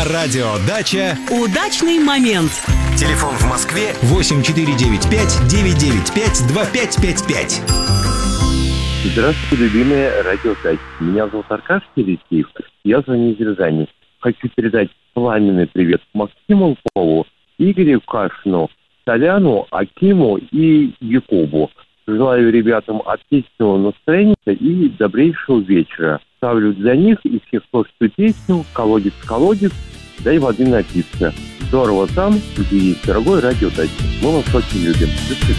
Радиодача. Удачный момент. Телефон в Москве 8495-995-2555. Здравствуйте, любимые радиодачи. Меня зовут Аркаш Телесеев. Я звоню из Рязани. Хочу передать пламенный привет Максиму Львову, Игорю Кашину, Толяну, Акиму и Якубу. Желаю ребятам отличного настроения и добрейшего вечера. Ставлю для них и всех слушателей песню «Колодец, колодец, дай воды напиться». Здорово там, где есть дорогой радиодача. Мы вас очень любим. До свидания.